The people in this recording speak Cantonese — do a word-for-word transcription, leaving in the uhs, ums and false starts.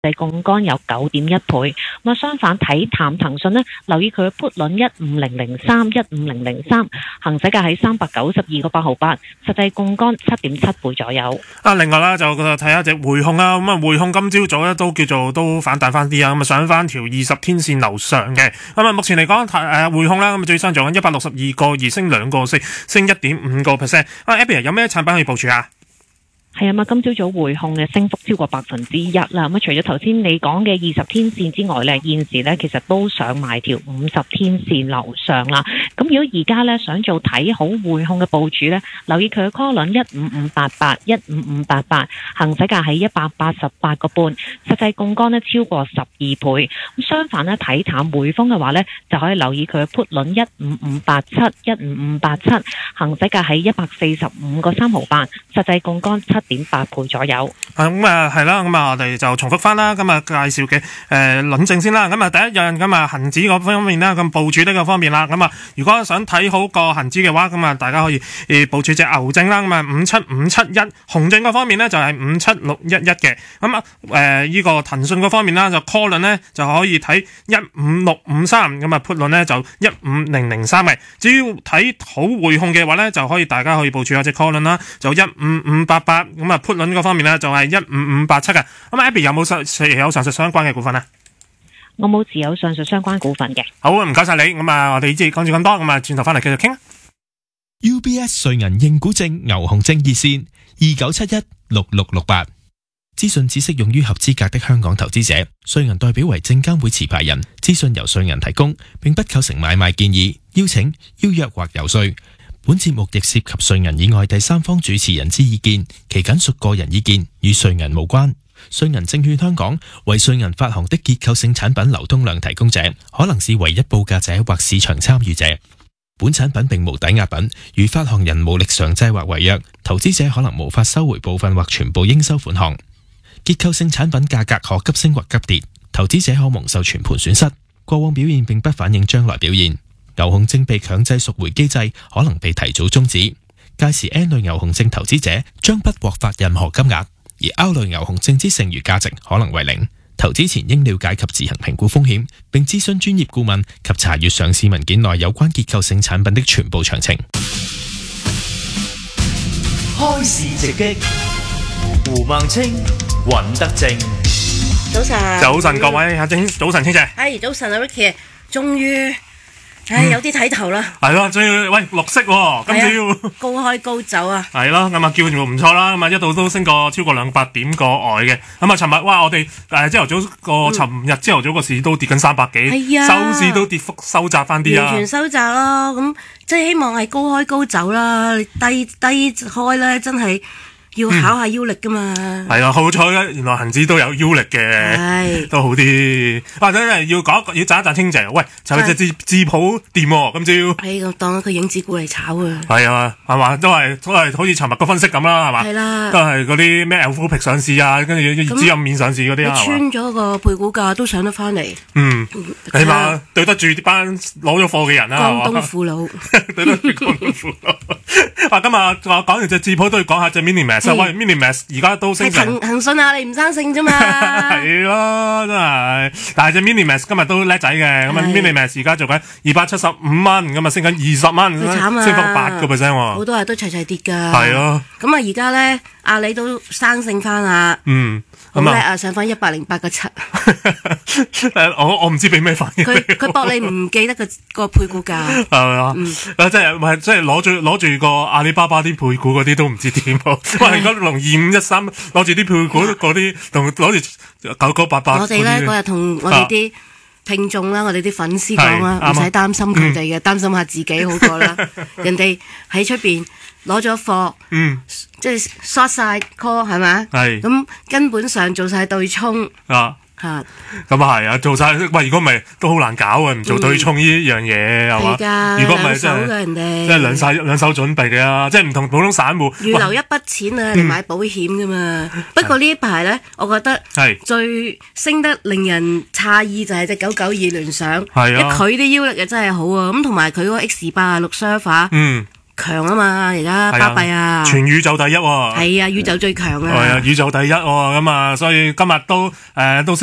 際槓桿有九點一倍。咁啊，相反睇淡騰訊呢，留意佢嘅 put 輪一五零零三一五零零三，行使價喺三百九十二個八毫八，實際槓桿七點七倍左右。 啊，另外啦就睇下隻匯控啦，咁啊匯控今朝早咧都叫做都反彈翻啲啊，咁啊上翻條二十天線樓上嘅。咁啊目前嚟講，誒匯控啦，咁啊最新做緊一百六十二個二，升兩個四，升一點五個 percent。啊 Abby 有咩產品可以部署啊？ 係啊嘛，今朝早匯控嘅升幅超過百分之一啦。咁啊，除咗頭先你講嘅二十天線之外咧，現時咧其實都上埋條五十天線樓上啦。咁如果而家咧想做睇好匯控嘅部署咧，留意佢嘅 call 輪一五五八八一五五八八，行使價喺一百八十八個半，實際槓桿咧超過十二倍。咁相反咧睇淡匯豐嘅話咧，就可以留意佢嘅 put 輪一五五八七一五五八七，行使價喺一百四十五個三毫八，實際槓桿七點八倍左右。 咁啊係啦，咁啊我哋就重複翻啦，咁啊介紹嘅誒輪證先啦。咁啊第一樣咁啊恒指嗰方面啦，咁部署呢個方面啦。咁啊如果想睇好個恒指嘅話，咁啊大家可以誒部署隻牛證啦。咁啊五七五七一，熊證嗰方面咧就係五七六一一嘅。咁啊誒呢個騰訊嗰方面啦，就 call 輪咧就可以睇一五六五三，咁啊 put 輪咧就一五零零三嘅。只要睇好匯控嘅話咧，就可以大家可以部署下隻 call 輪啦，就一五五八八。咁啊 put 輪嗰方面咧就係一五五八七嘅。咁 Abby 有冇持有上述相關嘅股份啊？ 我冇持有上述相關股份嘅。 好，唔該晒你。咁啊，我哋呢節講住咁多，咁啊轉頭翻嚟繼續傾。 U B S 瑞銀認股證牛熊證熱線二九七一六六六八。資訊只適用於合資格的香港投資者。瑞銀代表為證監會持牌人，資訊由瑞銀提供，並不構成買賣建議、邀請、邀約或遊說。本節目亦涉及瑞銀以外第三方主持人之意見，其僅屬個人意見，與瑞銀無關。瑞銀證券香港為瑞銀發行的結構性產品流通量提供者，可能是唯一報價者或市場參與者。本產品並無抵押品，如發行人無力償債或違約，投資者可能無法收回部分或全部應收款項。結構性產品價格可急升或急跌，投資者可蒙受全盤損失。過往表現並不反映將來表現。牛熊證被強制贖回機制可能被提早終止，屆時 N 類牛熊證投資者將不獲發任何金額，而 R 類牛熊證之剩餘價值可能為零。投資前應了解及自行評估風險，並諮詢專業顧問及查閱上市文件內有關結構性產品的全部詳情。 開市直擊，胡孟青、尹德正。 早晨， 早晨各位，阿晶，早晨，清姐。 係早晨啊 Ricky， 終於。唉，有啲睇頭啦， 係咯，最喂綠色喎，今朝高開高走啊， 係咯，咁啊叫做唔錯啦，咁啊一度都升過超過兩百點個外嘅，咁啊尋日哇我哋誒朝頭早個尋日朝頭早個市都跌緊三百幾， 係啊， 收市都跌幅收窄翻啲啊， 完全收窄咯，咁即係希望係高開高走啦，低低開咧真係。要考下腰力噶嘛？ 係啊，好彩咧，原來恒指都有腰力嘅，都好啲。或者係要講要讚一讚清姐，喂，尋日隻智智普掂喎，今朝。 係咁當佢影子股嚟炒啊！ 係啊，係嘛，都係都係好似尋日個分析咁啦，係嘛？ 係啦， 都係嗰啲咩 Alphabet 上市啊，跟住指引面上市嗰啲啊， 你穿咗個配股價都上得翻嚟。 嗯，起碼對得住啲班攞咗貨嘅人啦， 江東父老， 對得住江東父老。啊，今日我講完隻智普都要講下隻 Minimax。喂 ，Minimax 而家都升成騰騰訊啊，你唔生性啫嘛？ 係咯，真係。但係隻 Minimax 今日都叻仔嘅，咁啊 Minimax 而家做緊二百七十五蚊，咁啊升緊二十蚊，升幅八個 percent 喎。 好多日都齊齊跌㗎。 係咯。 咁啊，而家咧阿里都生性翻啦。 嗯。 好叻啊！上翻一百零八個七。 我我唔知俾咩反應。 佢佢博你唔記得個個配股價。 係啊，即係唔係即係攞住攞住個阿里巴巴啲配股嗰啲都唔知點喎。喂，如果同二五一三攞住啲配股嗰啲，同攞住九九八八。 我哋咧嗰日同我哋啲聽眾啦，我哋啲粉絲講啦，唔使擔心佢哋嘅，擔心下自己好過啦。人哋喺出邊攞咗貨， 嗯， 即係 short 晒 call 係咪？ 係。 咁根本上做晒對沖。 啊。 嚇。 咁啊係啊，做晒喂，如果唔係都好難搞啊，唔做對沖呢樣嘢係嘛？ 係㗎。 如果唔係真係人哋。 即係兩手兩手準備嘅啊，即係唔同普通散戶。 預留一筆錢啊嚟買保險㗎嘛。不過呢一排咧，我覺得最升得令人詫異就係隻九九二聯想。係啊。佢啲腰力又真係好啊，咁同埋佢嗰個 X 八啊六 server。嗯。 強啊嘛，而家巴閉啊， 全宇宙第一喎。 係啊，宇宙最強啊。 係啊，宇宙第一喎，咁啊，所以今日都誒都。